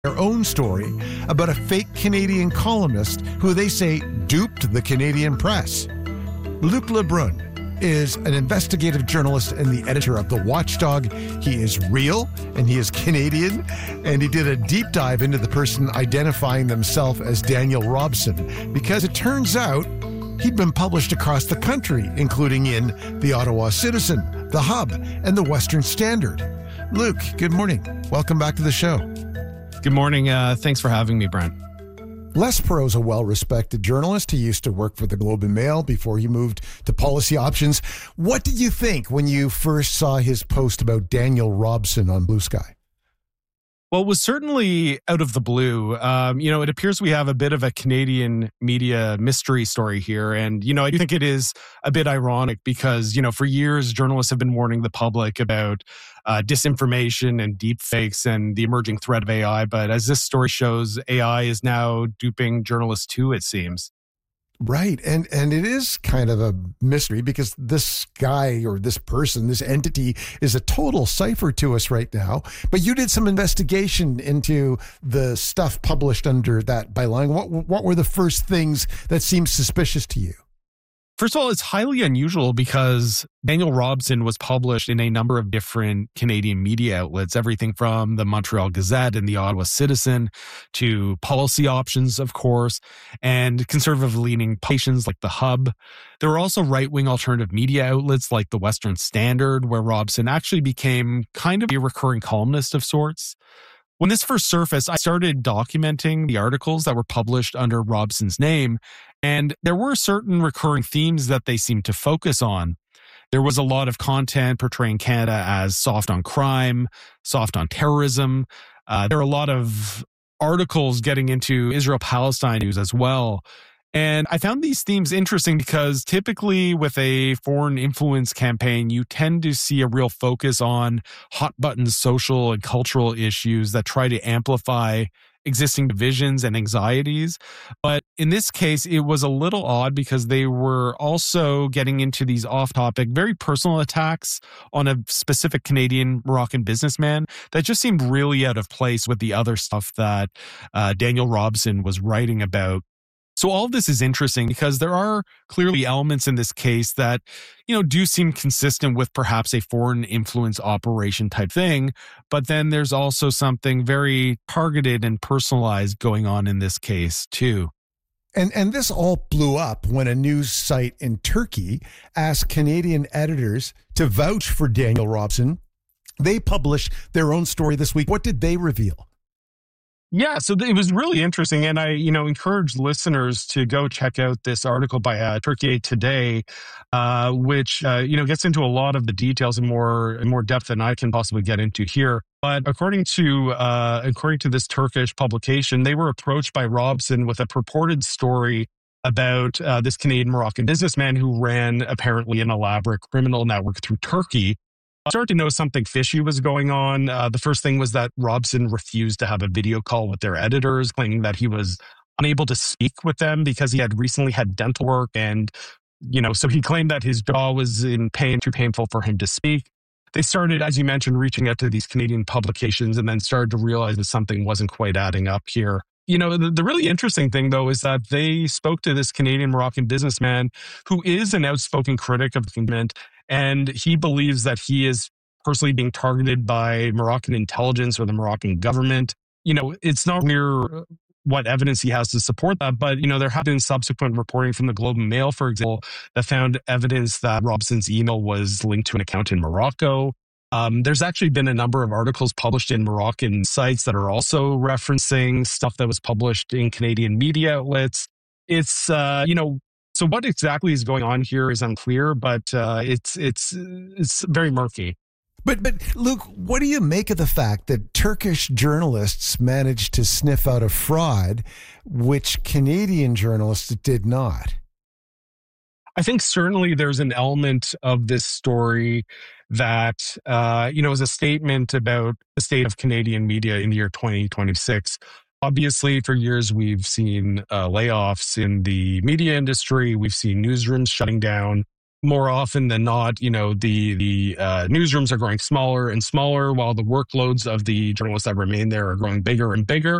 their own story about a fake Canadian columnist who they say duped the Canadian press. Luc Lebrun is an investigative journalist and the editor of The Watchdog. He is real and he is Canadian, and he did a deep dive into the person identifying themselves as Daniel Robson because it turns out he'd been published across the country, including in the Ottawa Citizen, The Hub, and the Western Standard. Luc, good morning. Welcome back to the show. Good morning. Thanks for having me, Brent. Les Perot's a well-respected journalist. He used to work for the Globe and Mail before he moved to Policy Options. What did you think when you first saw his post about Daniel Robson on Blue Sky? Well, it was certainly out of the blue. It appears we have a bit of a Canadian media mystery story here. And, I do think it is a bit ironic because, for years, journalists have been warning the public about disinformation and deep fakes and the emerging threat of AI. But as this story shows, AI is now duping journalists too, it seems. Right. And it is kind of a mystery because this guy or this person, this entity is a total cipher to us right now. But you did some investigation into the stuff published under that byline. What were the first things that seemed suspicious to you? First of all, it's highly unusual because Daniel Robson was published in a number of different Canadian media outlets, everything from the Montreal Gazette and the Ottawa Citizen to Policy Options, of course, and conservative-leaning publications like The Hub. There were also right-wing alternative media outlets like the Western Standard, where Robson actually became kind of a recurring columnist of sorts. When this first surfaced, I started documenting the articles that were published under Robson's name, and there were certain recurring themes that they seemed to focus on. There was a lot of content portraying Canada as soft on crime, soft on terrorism. There are a lot of articles getting into Israel-Palestine news as well. And I found these themes interesting because typically with a foreign influence campaign, you tend to see a real focus on hot button social and cultural issues that try to amplify existing divisions and anxieties. But in this case, it was a little odd because they were also getting into these off-topic, very personal attacks on a specific Canadian Moroccan businessman that just seemed really out of place with the other stuff that Daniel Robson was writing about. So all of this is interesting because there are clearly elements in this case that, do seem consistent with perhaps a foreign influence operation type thing. But then there's also something very targeted and personalized going on in this case too. And this all blew up when a news site in Turkey asked Canadian editors to vouch for Daniel Robson. They published their own story this week. What did they reveal? Yeah, so it was really interesting. And I, encourage listeners to go check out this article by Turkey Today, which, gets into a lot of the details in more depth than I can possibly get into here. But according to this Turkish publication, they were approached by Robson with a purported story about this Canadian Moroccan businessman who ran apparently an elaborate criminal network through Turkey. I started to know something fishy was going on. The first thing was that Robson refused to have a video call with their editors, claiming that he was unable to speak with them because he had recently had dental work. And, so he claimed that his jaw was in pain, too painful for him to speak. They started, as you mentioned, reaching out to these Canadian publications and then started to realize that something wasn't quite adding up here. The really interesting thing, though, is that they spoke to this Canadian Moroccan businessman who is an outspoken critic of the government. And he believes that he is personally being targeted by Moroccan intelligence or the Moroccan government. It's not clear what evidence he has to support that, but, there have been subsequent reporting from the Globe and Mail, for example, that found evidence that Robson's email was linked to an account in Morocco. There's actually been a number of articles published in Moroccan sites that are also referencing stuff that was published in Canadian media outlets. It's, so what exactly is going on here is unclear, but it's very murky. But Luc, what do you make of the fact that Turkish journalists managed to sniff out a fraud, which Canadian journalists did not? I think certainly there's an element of this story that, is a statement about the state of Canadian media in the year 2026. Obviously, for years, we've seen layoffs in the media industry. We've seen newsrooms shutting down. more often than not, the newsrooms are growing smaller and smaller, while the workloads of the journalists that remain there are growing bigger and bigger.